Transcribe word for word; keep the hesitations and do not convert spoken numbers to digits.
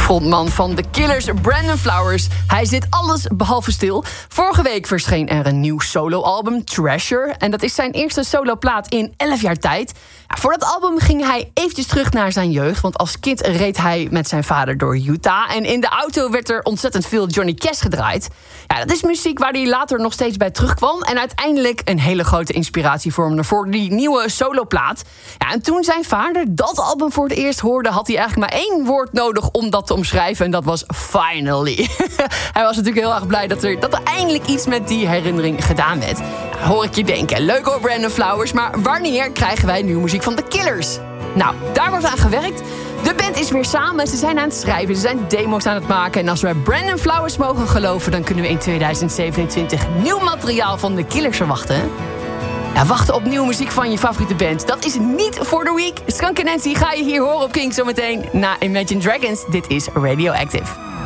Frontman van The Killers, Brandon Flowers. Hij zit alles behalve stil. Vorige week verscheen er een nieuw soloalbum, Treasure. En dat is zijn eerste soloplaat in elf jaar tijd. Ja, voor dat album ging hij eventjes terug naar zijn jeugd. Want als kind reed hij met zijn vader door Utah. En in de auto werd er ontzettend veel Johnny Cash gedraaid. Ja, dat is muziek waar hij later nog steeds bij terugkwam. En uiteindelijk een hele grote inspiratie vormde voor die nieuwe soloplaat. Ja, en toen zijn vader dat album voor het eerst hoorde, had hij eigenlijk maar één woord nodig om dat te omschrijven. En dat was finally. Hij was natuurlijk heel erg blij dat er, dat er eindelijk iets met die herinnering gedaan werd. Nou, hoor ik je denken, leuk hoor Brandon Flowers, maar wanneer krijgen wij nieuwe muziek van The Killers? Nou, daar wordt aan gewerkt. De band is weer samen, ze zijn aan het schrijven, ze zijn demo's aan het maken. En als we Brandon Flowers mogen geloven, dan kunnen we in tweeduizend zevenentwintig nieuw materiaal van The Killers verwachten. Ja, wachten op nieuwe muziek van je favoriete band, dat is niet voor the week. Skunk en Nancy ga je hier horen op Kink zometeen na Imagine Dragons. Dit is Radioactive.